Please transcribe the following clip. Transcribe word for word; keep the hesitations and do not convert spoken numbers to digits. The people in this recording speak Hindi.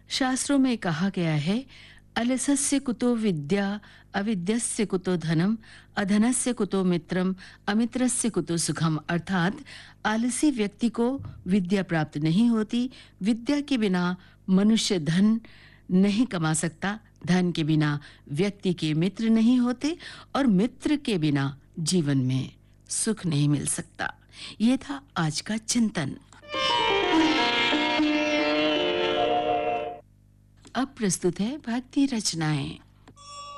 शास्त्रों में कहा गया है, अलसस्य कुतो विद्या, अविद्यस्य कुतो धनम, अधनस्य कुतो मित्रम, अमित्रस्य कुतो सुखम। अर्थात आलसी व्यक्ति को विद्या प्राप्त नहीं होती, विद्या के बिना मनुष्य धन नहीं कमा सकता, धन के बिना व्यक्ति के मित्र नहीं होते और मित्र के बिना जीवन में सुख नहीं मिल सकता। ये था आज का चिंतन। अब प्रस्तुत है भक्ति रचनाएं।